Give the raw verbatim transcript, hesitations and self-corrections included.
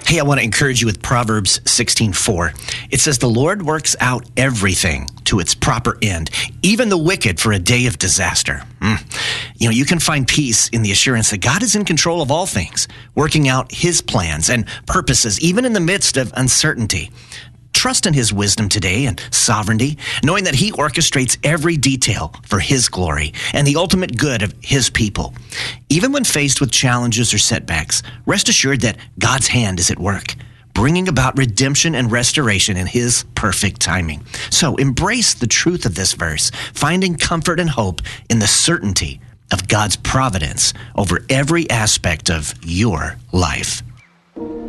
Hey, I want to encourage you with Proverbs sixteen four. It says, the Lord works out everything to its proper end, even the wicked for a day of disaster. Mm. You know, you can find peace in the assurance that God is in control of all things, working out his plans and purposes, even in the midst of uncertainty. Trust in his wisdom today and sovereignty, knowing that he orchestrates every detail for his glory and the ultimate good of his people. Even when faced with challenges or setbacks, rest assured that God's hand is at work, bringing about redemption and restoration in his perfect timing. So embrace the truth of this verse, finding comfort and hope in the certainty of God's providence over every aspect of your life.